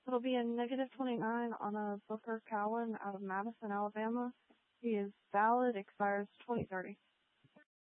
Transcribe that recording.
It'll be a -29 on a Booker Cowan out of Madison, Alabama. He is valid, expires 2030.